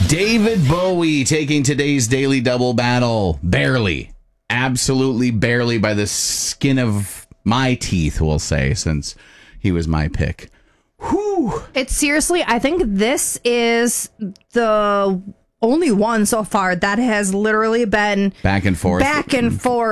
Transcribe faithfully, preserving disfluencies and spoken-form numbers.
David Bowie taking today's Daily Double battle. Barely. Absolutely barely by the skin of my teeth, we'll say, since he was my pick. Whew. It's seriously, I think this is the only one so far that has literally been Back and forth. back and forth.